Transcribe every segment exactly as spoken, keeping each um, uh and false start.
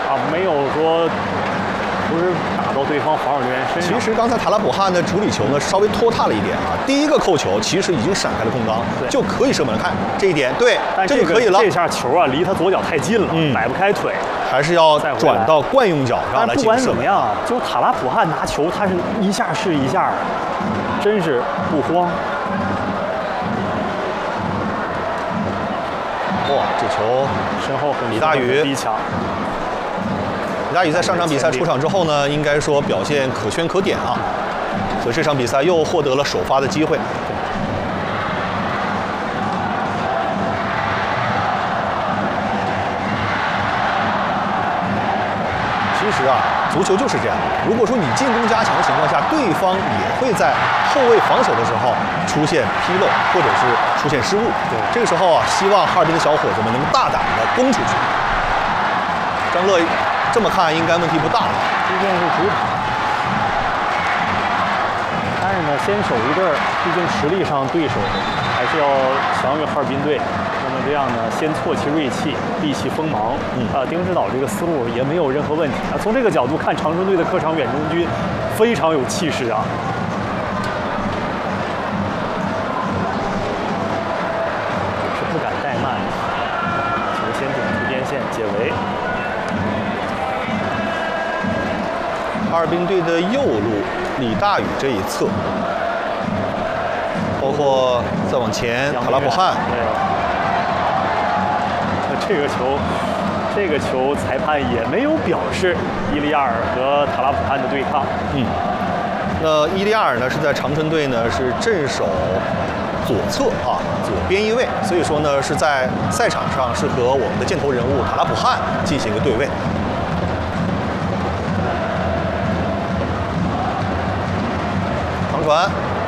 啊，没有说不是打到对方防守队员身上。 其实刚才塔拉普汗的处理球呢稍微拖沓了一点啊，第一个扣球其实已经闪开了空当，就可以射门了。看这一点，对， 但这就可以了。 这下球啊离他左脚太近了，嗯、摆不开腿， 还是要转到惯用脚上来进行射门。 但不管怎么样，就塔拉普汗拿球，他是一下是一下，真是不慌。 哇，这球身后很李大宇逼抢。 李大宇在上场比赛出场之后呢，应该说表现可圈可点啊，所以这场比赛又获得了首发的机会。其实啊，足球就是这样。如果说你进攻加强的情况下，对方也会在后卫防守的时候出现纰漏，或者是出现失误。对，这个时候啊，希望哈尔滨的小伙子们能大胆的攻出去。张乐这么看应该问题不大了。 毕竟是主场，但是呢，先守一阵儿，毕竟实力上对手还是要强于哈尔滨队。那么这样呢，先挫其锐气，避其锋芒。嗯啊，丁指导这个思路也没有任何问题啊。从这个角度看，长春队的客场远中军非常有气势啊。是不敢怠慢，球先顶出边线解围。 哈尔滨队的右路李大宇这一侧，包括再往前塔拉普汗。 这个球，这个球裁判也没有表示伊利亚尔和塔拉普汗的对抗。 嗯，那伊利亚尔呢是在长春队呢是镇守左侧啊，左边翼位，所以说呢是在赛场上是和我们的箭头人物塔拉普汗进行一个对位。长传，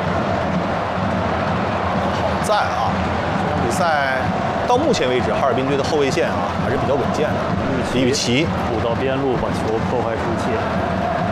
好在啊，这场比赛。到目前为止，哈尔滨队的后卫线啊还是比较稳健的。李宇奇补到边路，把球破坏出界。